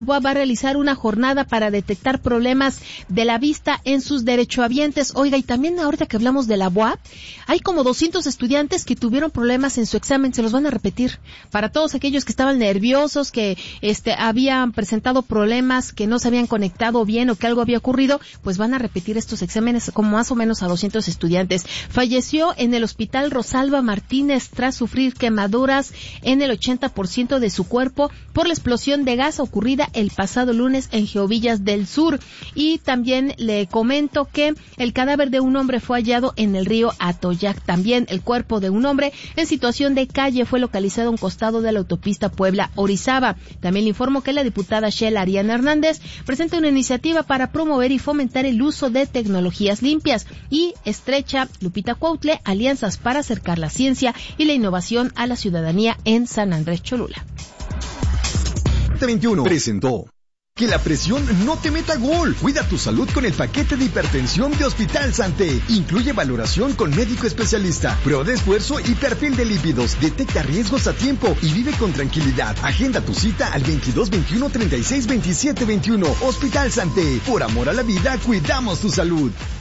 va a realizar una jornada para detectar problemas de la vista en sus derechohabientes. Oiga, y también ahorita que hablamos de la UAP, hay como 200 estudiantes que tuvieron problemas en su examen, se los van a repetir. Para todos aquellos que estaban nerviosos, que habían presentado problemas, que no se habían conectado bien o que algo había ocurrido, pues van a repetir estos exámenes como más o menos a 200 estudiantes. Falleció en el hospital Rosalba Martínez tras sufrir quemaduras en el 80% de su cuerpo por la explosión de gas ocurrida el pasado lunes en Geovillas del Sur. Y también le comento que el cadáver de un hombre fue hallado en el río Atoyac. También el cuerpo de un hombre en situación de calle fue localizado a un costado de la autopista Puebla-Orizaba. También le informo que la diputada Shela Ariana Hernández presenta una iniciativa para promover y fomentar el uso de tecnologías limpias y estrecha, Lupita Cuautle, alianzas para acercar la ciencia y la innovación a la ciudadanía en San Andrés Cholula. 21 presentó. Que la presión no te meta gol. Cuida tu salud con el paquete de hipertensión de Hospital Santé. Incluye valoración con médico especialista, prueba de esfuerzo y perfil de lípidos. Detecta riesgos a tiempo y vive con tranquilidad. Agenda tu cita al 22 21 36 27 21. Hospital Santé. Por amor a la vida, cuidamos tu salud.